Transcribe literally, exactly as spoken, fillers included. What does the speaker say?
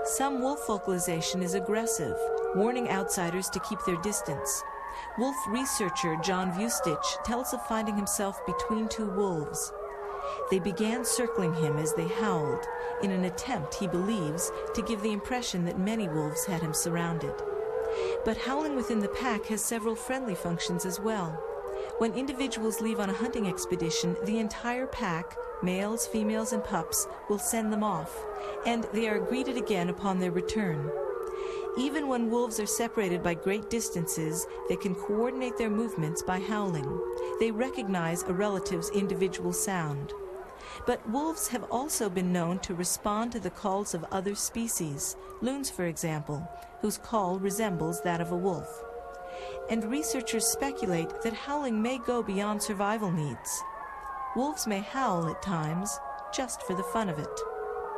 Some wolf vocalization is aggressive, warning outsiders to keep their distance. Wolf researcher John Vustich tells of finding himself between two wolves. They began circling him as they howled, in an attempt, he believes, to give the impression that many wolves had him surrounded. But howling within the pack has several friendly functions as well. When individuals leave on a hunting expedition, the entire pack, males, females, and pups, will send them off, and they are greeted again upon their return. Even when wolves are separated by great distances, they can coordinate their movements by howling. They recognize a relative's individual sound. But wolves have also been known to respond to the calls of other species, loons for example, whose call resembles that of a wolf. And researchers speculate that howling may go beyond survival needs. Wolves may howl at times just for the fun of it.